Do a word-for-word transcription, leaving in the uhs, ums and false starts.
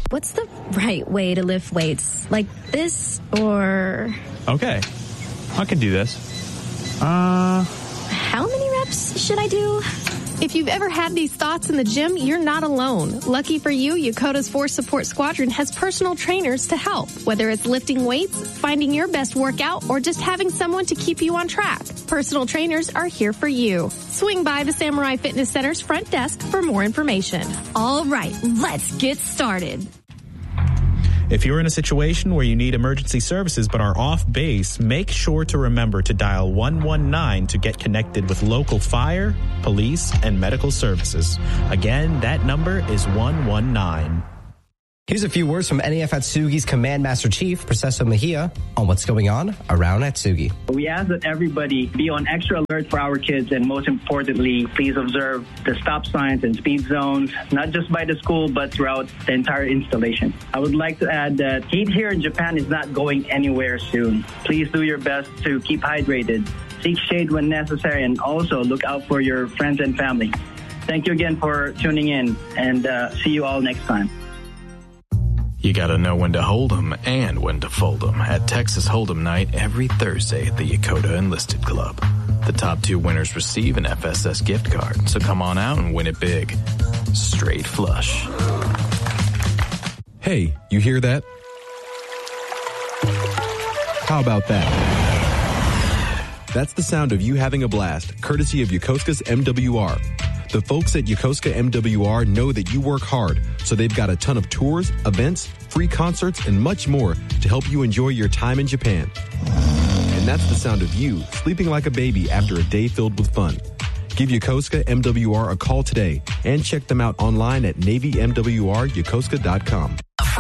What's the right way to lift weights? Like this or... Okay, I can do this. Uh... How many reps should I do? If you've ever had these thoughts in the gym, you're not alone. Lucky for you, Yakota's Force Support Squadron has personal trainers to help. Whether it's lifting weights, finding your best workout, or just having someone to keep you on track, personal trainers are here for you. Swing by the Samurai Fitness Center's front desk for more information. All right, let's get started. If you're in a situation where you need emergency services but are off base, make sure to remember to dial one one nine to get connected with local fire, police, and medical services. Again, that number is one one nine. Here's a few words from N A F Atsugi's Command Master Chief, Processo Mejia, on what's going on around Atsugi. We ask that everybody be on extra alert for our kids, and most importantly, please observe the stop signs and speed zones, not just by the school, but throughout the entire installation. I would like to add that heat here in Japan is not going anywhere soon. Please do your best to keep hydrated, seek shade when necessary, and also look out for your friends and family. Thank you again for tuning in, and uh, see you all next time. You gotta know when to hold 'em and when to fold 'em at Texas Hold'em Night every Thursday at the Yakota Enlisted Club. The top two winners receive an F S S gift card, so come on out and win it big. Straight flush. Hey, you hear that? How about that? That's the sound of you having a blast, courtesy of Yokosuka's M W R. The folks at Yokosuka M W R know that you work hard, so they've got a ton of tours, events, free concerts, and much more to help you enjoy your time in Japan. And that's the sound of you sleeping like a baby after a day filled with fun. Give Yokosuka M W R a call today and check them out online at navy m w r yokosuka dot com.